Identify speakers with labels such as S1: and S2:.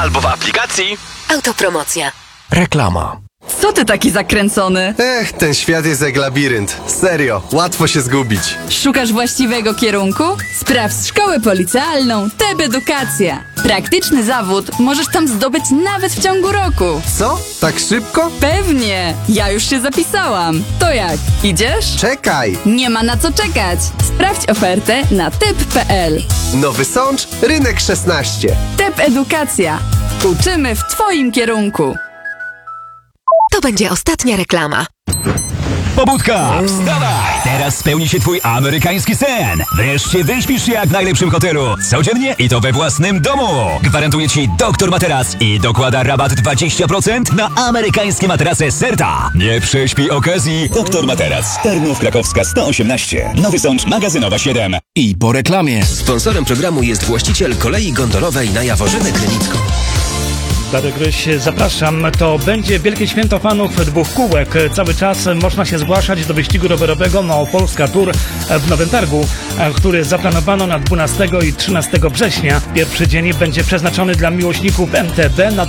S1: albo w aplikacji
S2: Autopromocja.
S3: Reklama.
S4: Co ty taki zakręcony?
S5: Ten świat jest jak labirynt. Serio, łatwo się zgubić.
S4: Szukasz właściwego kierunku? Sprawdź szkołę policealną TEB Edukacja. Praktyczny zawód możesz tam zdobyć nawet w ciągu roku.
S5: Co? Tak szybko?
S4: Pewnie! Ja już się zapisałam. To jak? Idziesz?
S5: Czekaj!
S4: Nie ma na co czekać. Sprawdź ofertę na teb.pl.
S5: Nowy Sącz, Rynek 16.
S4: TEB Edukacja. Uczymy w twoim kierunku.
S2: To będzie ostatnia reklama.
S6: Pobudka! Wstawaj! Teraz spełni się twój amerykański sen. Wreszcie wyśpisz się jak w najlepszym hotelu. Codziennie i to we własnym domu. Gwarantuje ci Doktor Materac i dokłada rabat 20% na amerykańskie materace Serta. Nie prześpij okazji. Doktor Materac. Tarnów Krakowska 118. Nowy Sącz, magazynowa 7.
S3: I po reklamie.
S7: Sponsorem programu jest właściciel kolei gondolowej na Jaworzyny Krynicką.
S8: Darek Gryś, zapraszam. To będzie wielkie święto fanów dwóch kółek. Cały czas można się zgłaszać do wyścigu rowerowego Małopolska Tour w Nowym Targu, który zaplanowano na 12 i 13 września. Pierwszy dzień będzie przeznaczony dla miłośników MTB,